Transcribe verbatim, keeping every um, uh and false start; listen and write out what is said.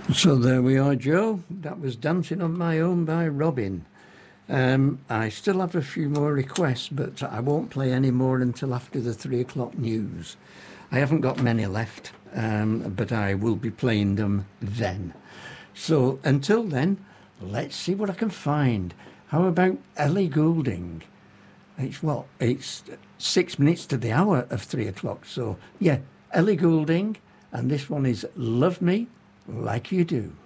So there we are, Joe. That was Dancing on My Own by Robin. Um, I still have a few more requests, but I won't play any more until after the three o'clock news. I haven't got many left, um, but I will be playing them then. So until then, let's see what I can find. How about Ellie Goulding? It's what? It's six minutes to the hour of three o'clock. So yeah, Ellie Goulding, and this one is Love Me Like You Do.